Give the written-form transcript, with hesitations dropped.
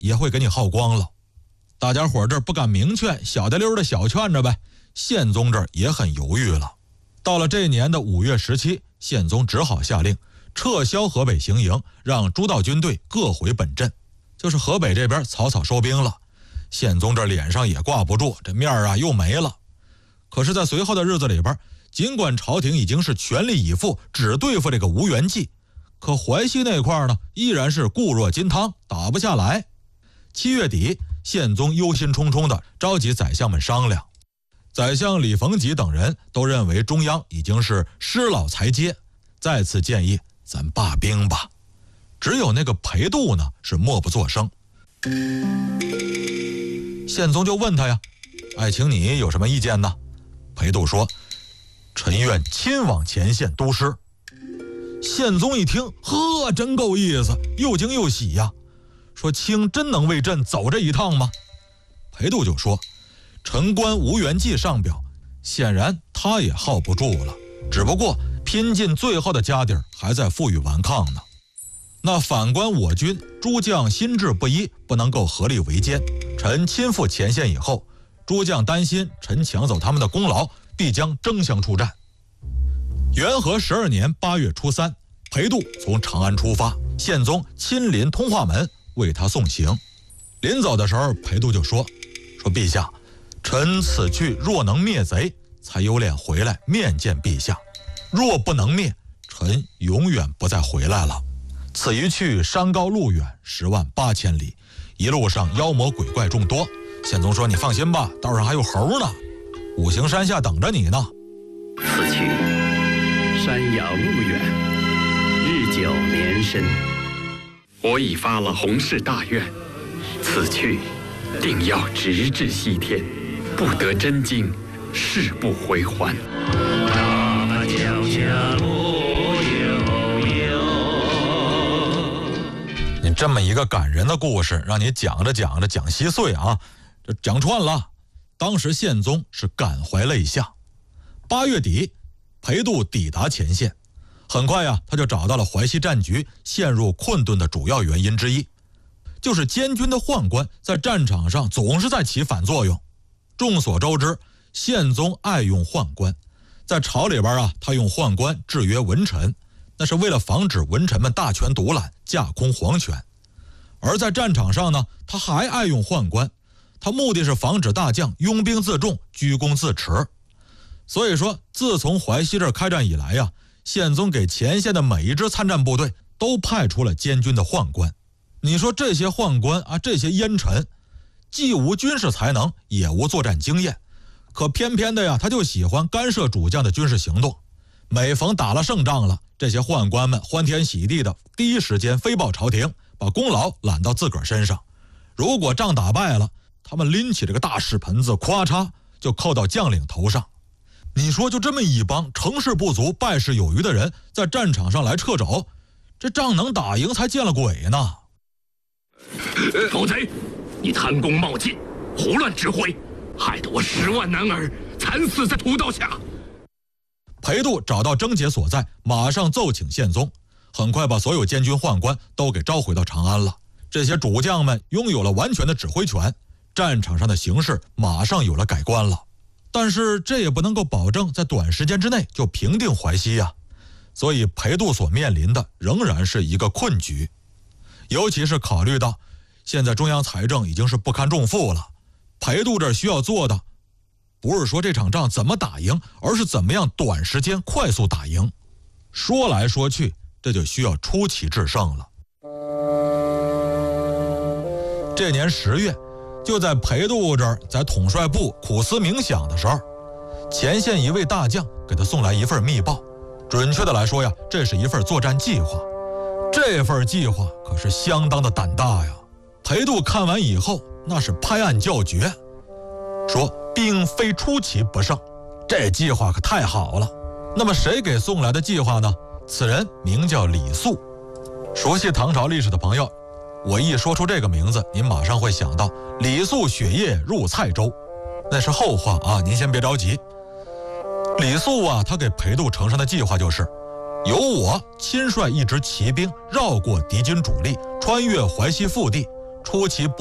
也会给你耗光了。大家伙这儿不敢明劝，小的溜的小劝着呗。宪宗这儿也很犹豫了。到了这年的5月17，宪宗只好下令撤销河北行营，让诸道军队各回本镇，就是河北这边草草收兵了。宪宗这脸上也挂不住，这面啊又没了。可是在随后的日子里边，尽管朝廷已经是全力以赴只对付这个吴元济，可淮西那块呢依然是固若金汤，打不下来。7月底，宪宗忧心忡忡地召集宰相们商量。宰相李逢吉等人都认为中央已经是失老才阶，再次建议咱罢兵吧。只有那个裴度呢是默不作声。宪宗就问他呀，爱卿你有什么意见呢？裴度说，臣愿亲往前线督师。宪宗一听，呵，真够意思，又惊又喜呀，说卿真能为朕走这一趟吗？裴度就说，臣观吴元济上表，显然他也耗不住了，只不过拼尽最后的家底儿，还在负隅顽抗呢。那反观我军，诸将心智不一，不能够合力围歼。臣亲赴前线以后，诸将担心臣抢走他们的功劳，必将争相出战。元和12年8月初3，裴度从长安出发，宪宗亲临通化门为他送行。临走的时候，裴度就说陛下，臣此去若能灭贼，才有脸回来面见陛下；若不能灭，臣永远不再回来了。此一去，山高路远，10万8千里，一路上妖魔鬼怪众多。宪宗说，你放心吧，道上还有猴呢，五行山下等着你呢。 此去山遥路远，日久年深，我已发了洪氏大愿，此去定要直至西天，不得真经，誓不回还。大脚下路悠悠。 你这么一个感人的故事，让你讲着讲着讲稀碎啊，这讲串了。当时宪宗是感怀泪下。8月底，裴度抵达前线，很快呀，他就找到了淮西战局陷入困顿的主要原因之一，就是监军的宦官在战场上总是在起反作用。众所周知，宪宗爱用宦官，在朝里边啊，他用宦官制约文臣，那是为了防止文臣们大权独揽，架空皇权。而在战场上呢，他还爱用宦官，他目的是防止大将拥兵自重，居功自持。所以说，自从淮西这儿开战以来呀，宪宗给前线的每一支参战部队都派出了监军的宦官。你说这些宦官啊，这些烟臣，既无军事才能，也无作战经验，可偏偏的呀，他就喜欢干涉主将的军事行动。每逢打了胜仗了，这些宦官们欢天喜地的第一时间飞报朝廷，把功劳揽到自个儿身上。如果仗打败了，他们拎起这个大屎盆子，咵嚓就扣到将领头上。你说就这么一帮成事不足败事有余的人在战场上来掣肘，这仗能打赢才见了鬼呢。 狗贼，你贪功冒进，胡乱指挥，害得我10万男儿惨死在屠刀下。 裴度找到症结所在，马上奏请宪宗，很快把所有监军宦官都给召回到长安了。这些主将们拥有了完全的指挥权，战场上的形势马上有了改观了。但是这也不能够保证在短时间之内就平定淮西呀，所以裴度所面临的仍然是一个困局。尤其是考虑到现在中央财政已经是不堪重负了，裴度这需要做的不是说这场仗怎么打赢，而是怎么样短时间快速打赢。说来说去，这就需要出奇制胜了。这年10月，就在裴度这儿在统帅部苦思冥想的时候，前线一位大将给他送来一份密报。准确的来说呀，这是一份作战计划。这份计划可是相当的胆大呀。裴度看完以后，那是拍案叫绝，说并非出其不胜，这计划可太好了。那么谁给送来的计划呢？此人名叫李肃。熟悉唐朝历史的朋友，我一说出这个名字，您马上会想到李肃雪夜入蔡州，那是后话啊，您先别着急。李肃啊，他给裴度呈上的计划就是由我亲率一支骑兵绕过敌军主力，穿越淮西腹地， 出其不